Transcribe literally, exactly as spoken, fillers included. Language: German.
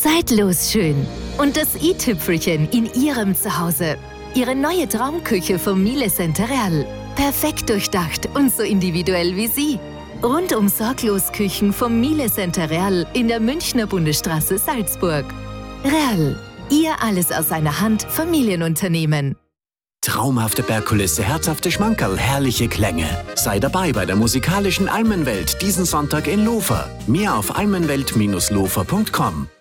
Zeitlos schön. Und das i-Tüpfelchen in Ihrem Zuhause. Ihre neue Traumküche vom Miele Center Real. Perfekt durchdacht und so individuell wie Sie. Rundum sorglos Küchen vom Miele Center Real in der Münchner Bundesstraße Salzburg. Real. Ihr alles aus einer Hand Familienunternehmen. Traumhafte Bergkulisse, herzhafte Schmankerl, herrliche Klänge. Sei dabei bei der musikalischen Almenwelt diesen Sonntag in Lofer. Mehr auf almenwelt Bindestrich lofer Punkt com.